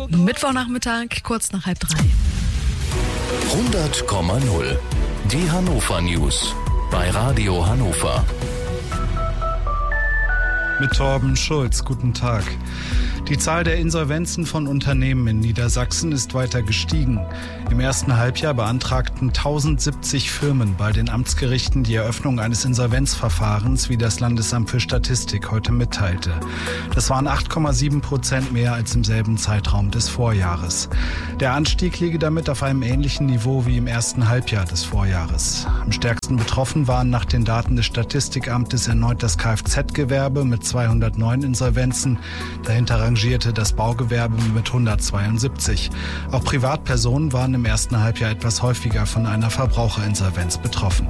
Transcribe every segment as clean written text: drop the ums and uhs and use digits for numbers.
Mittwochnachmittag, kurz nach 2:30. 100,0. Die Hannover News bei Radio Hannover. Mit Torben Schulz, guten Tag. Die Zahl der Insolvenzen von Unternehmen in Niedersachsen ist weiter gestiegen. Im ersten Halbjahr beantragten 1070 Firmen bei den Amtsgerichten die Eröffnung eines Insolvenzverfahrens, wie das Landesamt für Statistik heute mitteilte. Das waren 8,7% mehr als im selben Zeitraum des Vorjahres. Der Anstieg liege damit auf einem ähnlichen Niveau wie im ersten Halbjahr des Vorjahres. Am stärksten betroffen waren nach den Daten des Statistikamtes erneut das Kfz-Gewerbe mit 209 Insolvenzen. Dahinter rangierte das Baugewerbe mit 172. Auch Privatpersonen waren im ersten Halbjahr etwas häufiger von einer Verbraucherinsolvenz betroffen.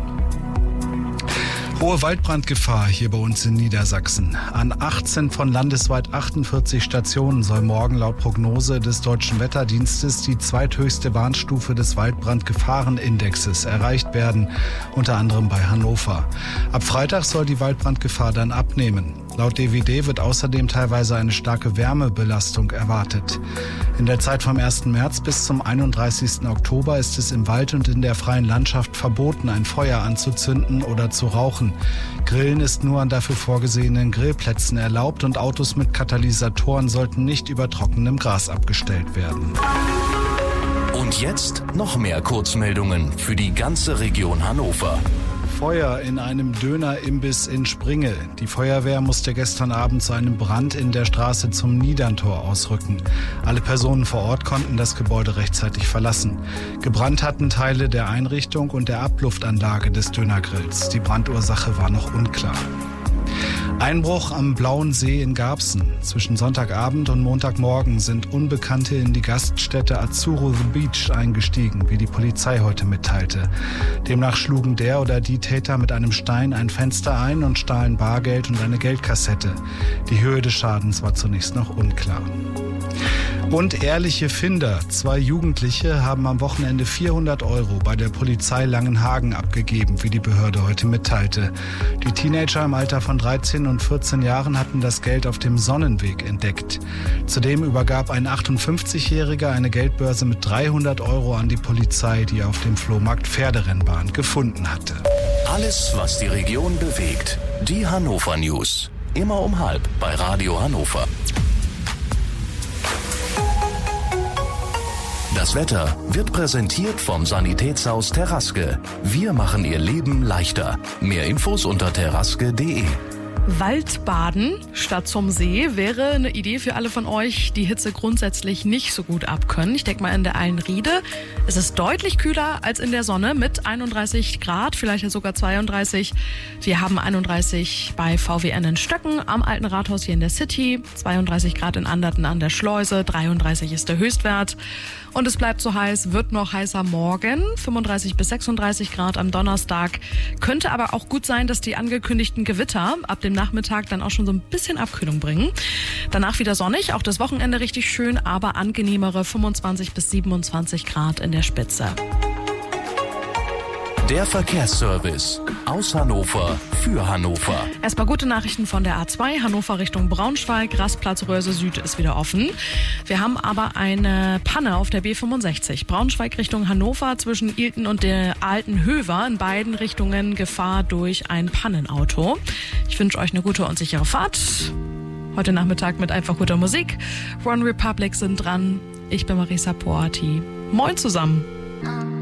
Hohe Waldbrandgefahr hier bei uns in Niedersachsen. An 18 von landesweit 48 Stationen soll morgen laut Prognose des Deutschen Wetterdienstes die zweithöchste Warnstufe des Waldbrandgefahrenindexes erreicht werden, unter anderem bei Hannover. Ab Freitag soll die Waldbrandgefahr dann abnehmen. Laut DWD wird außerdem teilweise eine starke Wärmebelastung erwartet. In der Zeit vom 1. März bis zum 31. Oktober ist es im Wald und in der freien Landschaft verboten, ein Feuer anzuzünden oder zu rauchen. Grillen ist nur an dafür vorgesehenen Grillplätzen erlaubt und Autos mit Katalysatoren sollten nicht über trockenem Gras abgestellt werden. Und jetzt noch mehr Kurzmeldungen für die ganze Region Hannover. Feuer in einem Dönerimbiss in Springe. Die Feuerwehr musste gestern Abend zu einem Brand in der Straße zum Niederntor ausrücken. Alle Personen vor Ort konnten das Gebäude rechtzeitig verlassen. Gebrannt hatten Teile der Einrichtung und der Abluftanlage des Dönergrills. Die Brandursache war noch unklar. Einbruch am Blauen See in Garbsen. Zwischen Sonntagabend und Montagmorgen sind Unbekannte in die Gaststätte Azzurro The Beach eingestiegen, wie die Polizei heute mitteilte. Demnach schlugen der oder die Täter mit einem Stein ein Fenster ein und stahlen Bargeld und eine Geldkassette. Die Höhe des Schadens war zunächst noch unklar. Und ehrliche Finder. 2 Jugendliche haben am Wochenende 400 € bei der Polizei Langenhagen abgegeben, wie die Behörde heute mitteilte. Die Teenager im Alter von 13 und 14 Jahren hatten das Geld auf dem Sonnenweg entdeckt. Zudem übergab ein 58-Jähriger eine Geldbörse mit 300 € an die Polizei, die auf dem Flohmarkt Pferderennbahn gefunden hatte. Alles, was die Region bewegt. Die Hannover News. Immer um 12:30 bei Radio Hannover. Das Wetter wird präsentiert vom Sanitätshaus Terraske. Wir machen Ihr Leben leichter. Mehr Infos unter terraske.de. Waldbaden statt zum See wäre eine Idee für alle von euch, die Hitze grundsätzlich nicht so gut abkönnen. Ich denke mal in der Eilenriede. Es ist deutlich kühler als in der Sonne mit 31 Grad, vielleicht sogar 32. Wir haben 31 bei VWN in Stöcken, am Alten Rathaus hier in der City, 32 Grad in Anderten an der Schleuse, 33 ist der Höchstwert. Und es bleibt so heiß, wird noch heißer morgen, 35 bis 36 Grad am Donnerstag. Könnte aber auch gut sein, dass die angekündigten Gewitter ab dem Nachmittag dann auch schon so ein bisschen Abkühlung bringen. Danach wieder sonnig, auch das Wochenende richtig schön, aber angenehmere 25 bis 27 Grad in der Spitze. Der Verkehrsservice aus Hannover für Hannover. Erstmal gute Nachrichten von der A2, Hannover Richtung Braunschweig, Rastplatz Röhrse Süd ist wieder offen. Wir haben aber eine Panne auf der B65, Braunschweig Richtung Hannover zwischen Ilten und der Alten Höver, in beiden Richtungen Gefahr durch ein Pannenauto. Ich wünsche euch eine gute und sichere Fahrt. Heute Nachmittag mit einfach guter Musik. One Republic sind dran. Ich bin Marisa Poati. Moin zusammen.